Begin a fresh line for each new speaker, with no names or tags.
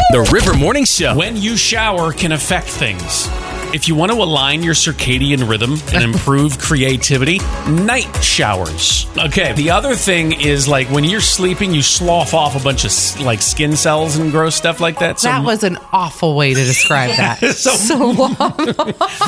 The River Morning Show.
When you shower can affect things. If you want to align your circadian rhythm and improve creativity, night showers. Okay, the other thing is like when you're sleeping, you slough off a bunch of like skin cells and gross stuff like that.
That was an awful way to describe that.